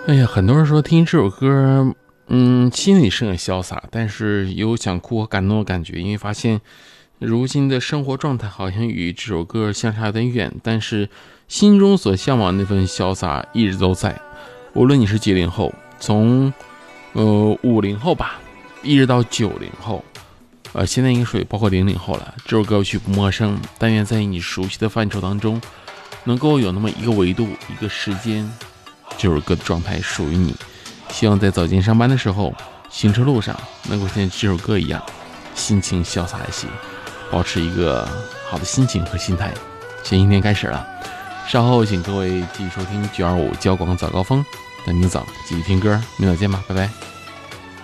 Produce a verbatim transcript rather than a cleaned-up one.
哎呀，很多人说听这首歌，嗯，心里是很潇洒，但是有想哭和感动的感觉，因为发现如今的生活状态好像与这首歌相差有点远，但是心中所向往的那份潇洒一直都在。无论你是几零后，从呃五零后吧，一直到九零后，呃，现在应该属于包括零零后了。这首歌曲不陌生，但愿在你熟悉的范畴当中，能够有那么一个维度、一个时间，这首歌的状态属于你。希望在早间上班的时候，行车路上能够像这首歌一样，心情潇洒一些，保持一个好的心情和心态。新一天开始了，稍后请各位继续收听九二五交广早高峰，等明早继续听歌，明早见吧，拜拜。